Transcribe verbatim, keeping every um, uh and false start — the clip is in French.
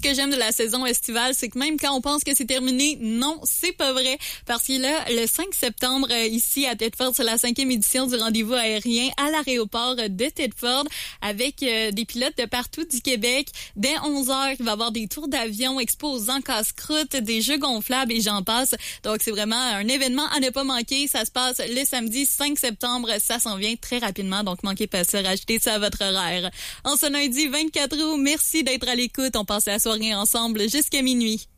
que j'aime de la saison estivale, c'est que même quand on pense que c'est terminé, non, c'est pas vrai. Parce qu'il est là, le cinq septembre, euh, ici à Thetford, c'est la cinquième édition du rendez-vous aérien à l'aéroport de Thetford avec euh, des pilotes de partout du Québec. Dès onze heures, il va y avoir des tours d'avion, exposants, casse-croûte, des jeux gonflables et j'en passe. Donc, c'est vraiment un événement à ne pas manquer. Ça se passe le samedi cinq septembre. Ça s'en vient très rapidement. Donc, manquez pas ça. Rajoutez ça à votre horaire. En ce lundi vingt-quatre août, merci d'être à l'écoute. On passe la soirée ensemble jusqu'à minuit.